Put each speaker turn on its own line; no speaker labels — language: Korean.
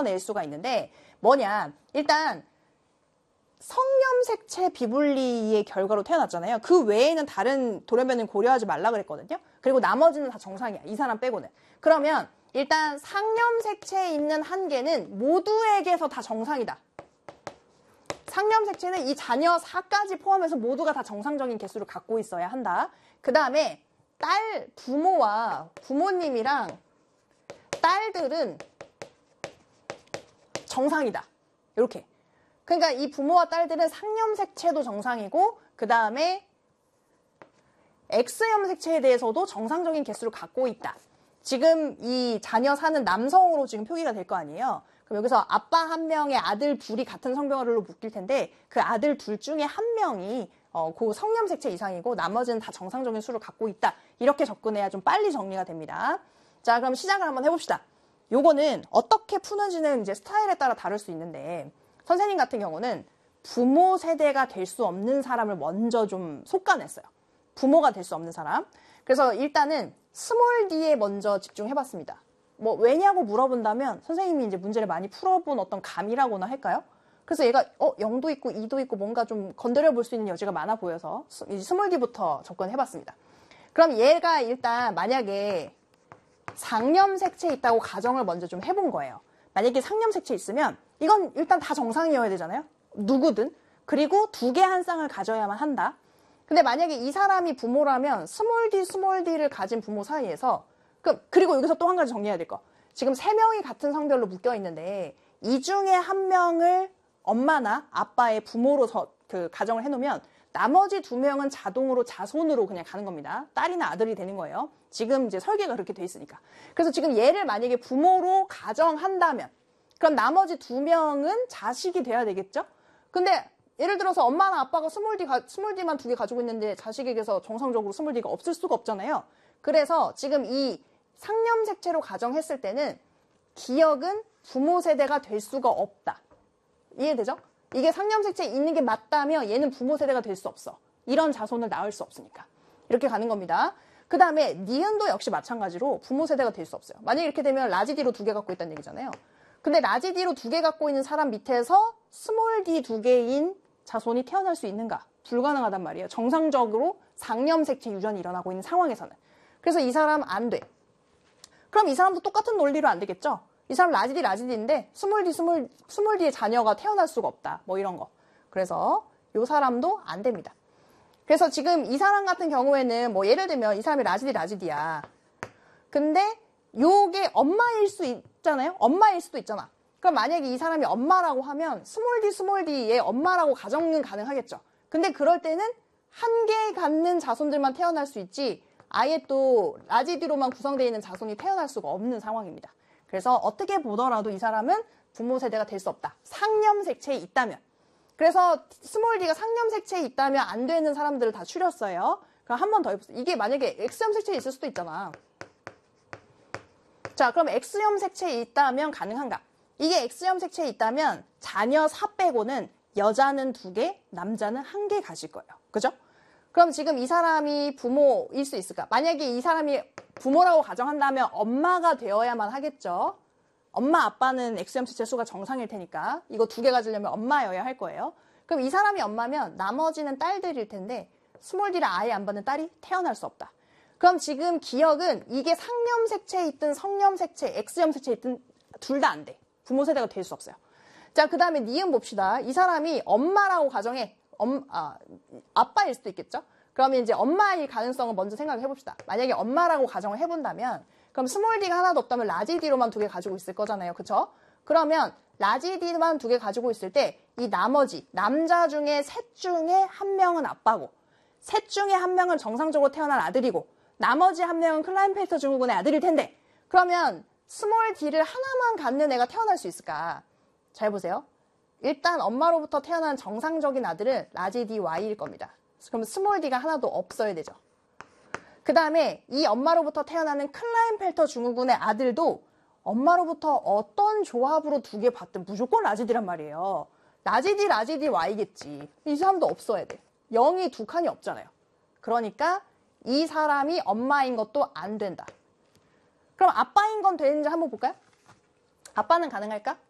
풀어낼 수가 있는데 뭐냐, 일단 성염색체 비분리의 결과로 태어났잖아요. 그 외에는 다른 돌연변이는 고려하지 말라 그랬거든요. 그리고 나머지는 다 정상이야, 이 사람 빼고는. 그러면 일단 상염색체에 있는 한 개는 모두에게서 다 정상이다. 상염색체는 이 자녀 4까지 포함해서 모두가 다 정상적인 개수를 갖고 있어야 한다. 그 다음에 부모와 부모님이랑 딸들은 정상이다. 이렇게. 그러니까 이 부모와 딸들은 상염색체도 정상이고, 그 다음에 X염색체에 대해서도 정상적인 개수를 갖고 있다. 지금 이 자녀 사는 남성으로 지금 표기가 될 거 아니에요. 그럼 여기서 아빠 한 명의 아들 둘이 같은 성별로 묶일 텐데, 그 아들 둘 중에 한 명이 그 성염색체 이상이고 나머지는 다 정상적인 수를 갖고 있다. 이렇게 접근해야 좀 빨리 정리가 됩니다. 자, 그럼 시작을 한번 해봅시다. 요거는 어떻게 푸는지는 이제 스타일에 따라 다를 수 있는데, 선생님 같은 경우는 부모 세대가 될 수 없는 사람을 먼저 좀 솎아냈어요. 부모가 될 수 없는 사람. 그래서 일단은 스몰 d에 먼저 집중해봤습니다. 뭐 왜냐고 물어본다면 선생님이 이제 문제를 많이 풀어본 어떤 감이라고나 할까요? 그래서 얘가 0도 있고 2도 있고 뭔가 좀 건드려 볼 수 있는 여지가 많아 보여서 스몰 d부터 접근해봤습니다. 그럼 얘가 일단 만약에 상염색체 있다고 가정을 먼저 좀 해본 거예요. 만약에 상염색체 있으면 이건 일단 다 정상이어야 되잖아요. 누구든. 그리고 2개 한 쌍을 가져야만 한다. 근데 만약에 이 사람이 부모라면 스몰 d를 가진 부모 사이에서, 그리고 여기서 또 한 가지 정리해야 될 거. 지금 3명이 같은 성별로 묶여 있는데 이 중에 한 명을 엄마나 아빠의 부모로 가정을 해놓으면 나머지 2명은 자동으로 자손으로 그냥 가는 겁니다. 딸이나 아들이 되는 거예요. 지금 이제 설계가 그렇게 돼 있으니까. 그래서 지금 얘를 만약에 부모로 가정한다면 그럼 나머지 2명은 자식이 돼야 되겠죠? 근데 예를 들어서 엄마나 아빠가 스몰 D만 2개 가지고 있는데 자식에게서 정상적으로 스몰 D가 없을 수가 없잖아요. 그래서 지금 이 상염색체로 가정했을 때는 기억은 부모 세대가 될 수가 없다. 이해되죠? 이게 상염색체에 있는 게 맞다면 얘는 부모 세대가 될 수 없어. 이런 자손을 낳을 수 없으니까. 이렇게 가는 겁니다. 그 다음에 니은도 역시 마찬가지로 부모 세대가 될 수 없어요. 만약에 이렇게 되면 라지 D로 2개 갖고 있다는 얘기잖아요. 근데 라지 D로 2개 갖고 있는 사람 밑에서 스몰 D 2개인 자손이 태어날 수 있는가? 불가능하단 말이에요. 정상적으로 상염색체 유전이 일어나고 있는 상황에서는. 그래서 이 사람 안 돼. 그럼 이 사람도 똑같은 논리로 안 되겠죠? 이 사람 라지 D인데 스몰 D의 자녀가 태어날 수가 없다. 뭐 이런 거. 그래서 이 사람도 안 됩니다. 그래서 지금 이 사람 같은 경우에는 뭐 예를 들면 이 사람이 라지 D야. 근데 요게 엄마일 수 있잖아요? 엄마일 수도 있잖아. 그럼 만약에 이 사람이 엄마라고 하면 스몰 D의 엄마라고 가정은 가능하겠죠. 근데 그럴 때는 한 개 갖는 자손들만 태어날 수 있지 아예 또 라지 D로만 구성되어 있는 자손이 태어날 수가 없는 상황입니다. 그래서 어떻게 보더라도 이 사람은 부모 세대가 될 수 없다. 상염색체에 있다면. 그래서 스몰 D가 상염색체에 있다면 안 되는 사람들을 다 추렸어요. 그럼 한 번 더 해보세요. 이게 만약에 X염색체에 있을 수도 있잖아. 자, 그럼 X염색체에 있다면 가능한가? 이게 X염색체에 있다면 자녀 4 빼고는 여자는 2개, 남자는 1개 가질 거예요. 그죠? 그럼 지금 이 사람이 부모일 수 있을까? 만약에 이 사람이 부모라고 가정한다면 엄마가 되어야만 하겠죠. 엄마, 아빠는 X염색체 수가 정상일 테니까 이거 2개 가지려면 엄마여야 할 거예요. 그럼 이 사람이 엄마면 나머지는 딸들일 텐데 스몰 D를 아예 안 받는 딸이 태어날 수 없다. 그럼 지금 기억은 이게 상염색체에 있든 성염색체, X염색체에 있든 둘 다 안 돼. 부모 세대가 될 수 없어요. 자, 그 다음에 니은 봅시다. 이 사람이 엄마라고 가정해. 아빠일 수도 있겠죠? 그러면 이제 엄마일 가능성을 먼저 생각을 해봅시다. 만약에 엄마라고 가정을 해본다면 그럼 스몰 D가 하나도 없다면 라지 D로만 2개 가지고 있을 거잖아요. 그쵸? 그러면 라지 D만 2개 가지고 있을 때 이 나머지 남자 중에 셋 중에 한 명은 아빠고 셋 중에 한 명은 정상적으로 태어난 아들이고 나머지 한 명은 클라인펠터 증후군의 아들일 텐데 그러면 스몰 D를 하나만 갖는 애가 태어날 수 있을까? 잘 보세요. 일단 엄마로부터 태어난 정상적인 아들은 라지 DY일 겁니다. 그럼 스몰 D가 하나도 없어야 되죠. 그 다음에 이 엄마로부터 태어나는 클라인펠터 증후군의 아들도 엄마로부터 어떤 조합으로 2개 받든 무조건 라지 D란 말이에요. 라지 D Y겠지. 이 사람도 없어야 돼. 0이 2칸이 없잖아요. 그러니까 이 사람이 엄마인 것도 안 된다. 그럼 아빠인 건 되는지 한번 볼까요? 아빠는 가능할까?